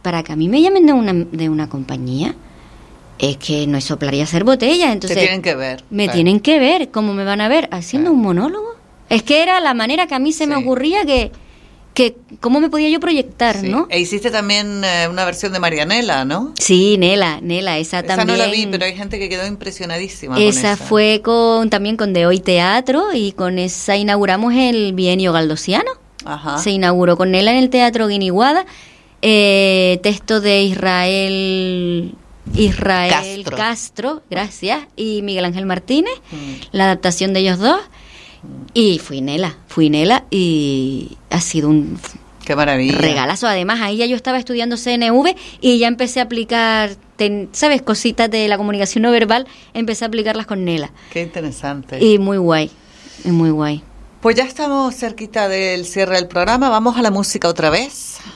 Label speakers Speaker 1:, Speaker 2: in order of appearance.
Speaker 1: para que a mí me llamen de una compañía, es que no es soplar y hacer botella. Entonces,
Speaker 2: te tienen que ver.
Speaker 1: Me tienen que ver. ¿Cómo me van a ver? Haciendo un monólogo. Es que era la manera que a mí se me ocurría que cómo me podía yo proyectar, ¿no?
Speaker 2: E hiciste también una versión de Marianela, ¿no?
Speaker 1: Sí, Nela, esa también.
Speaker 2: Esa no la vi, pero hay gente que quedó impresionadísima
Speaker 1: esa.
Speaker 2: Esa
Speaker 1: Fue también con De Hoy Teatro, y con esa inauguramos el Bienio Galdosiano.
Speaker 2: Ajá.
Speaker 1: Se inauguró con Nela en el Teatro Guiniguada. Texto de Israel Castro, gracias, y Miguel Ángel Martínez, la adaptación de ellos dos. Y fui Nela y ha sido un
Speaker 2: qué maravilla,
Speaker 1: regalazo. Además, ahí ya yo estaba estudiando CNV y ya empecé a aplicar, ¿sabes? Cositas de la comunicación no verbal, empecé a aplicarlas con Nela.
Speaker 2: Qué interesante.
Speaker 1: Y muy guay, muy guay.
Speaker 2: Pues ya estamos cerquita del cierre del programa, vamos a la música otra vez.